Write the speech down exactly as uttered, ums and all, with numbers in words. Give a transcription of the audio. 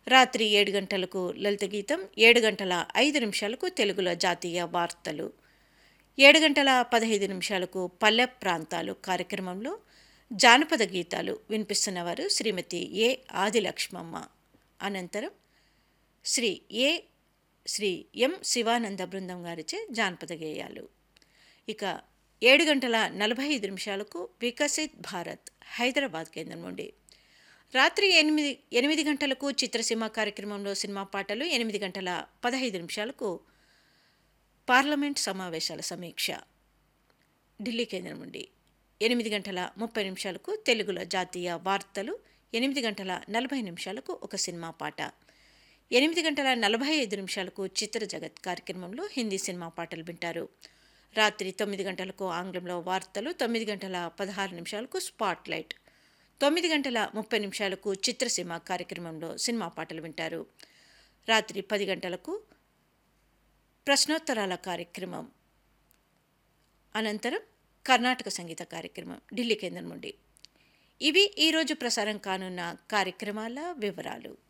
రాత్రి ఏడు గంటలకు లలిత గీతం, ఏడు గంటల ఐదు నిమిషాలకు తెలుగులో జాతీయ వార్తలు, ఏడు గంటల పదహైదు నిమిషాలకు పల్లె ప్రాంతాలు కార్యక్రమంలో జానపద గీతాలు వినిపిస్తున్నవారు శ్రీమతి ఏ ఆదిలక్ష్మమ్మ. అనంతరం శ్రీ ఏ శ్రీ ఎం శివానంద బృందం గారిచే జానపద గేయాలు. ఇక ఏడు గంటల నలభై ఐదు నిమిషాలకు వికసిత్ భారత్ హైదరాబాద్ కేంద్రం నుండి. రాత్రి ఎనిమిది ఎనిమిది గంటలకు చిత్రసీమ కార్యక్రమంలో సినిమా పాటలు, ఎనిమిది గంటల పదహైదు నిమిషాలకు పార్లమెంట్ సమావేశాల సమీక్ష ఢిల్లీ కేంద్రం నుండి. ఎనిమిది గంటల ముప్పై నిమిషాలకు తెలుగులో జాతీయ వార్తలు, ఎనిమిది గంటల నలభై నిమిషాలకు ఒక సినిమా పాట, ఎనిమిది గంటల నలభై ఐదు నిమిషాలకు చిత్ర జగత్ కార్యక్రమంలో హిందీ సినిమా పాటలు వింటారు. రాత్రి తొమ్మిది గంటలకు ఆంగ్లంలో వార్తలు, తొమ్మిది గంటల పదహారు నిమిషాలకు స్పాట్ లైట్, తొమ్మిది గంటల ముప్పై నిమిషాలకు చిత్రసీమ కార్యక్రమంలో సినిమా పాటలు వింటారు. రాత్రి పది గంటలకు ప్రశ్నోత్తరాల కార్యక్రమం, అనంతరం కర్ణాటక సంగీత కార్యక్రమం ఢిల్లీ కేంద్రం నుండి. ఇవి ఈరోజు ప్రసారం కానున్న కార్యక్రమాల వివరాలు.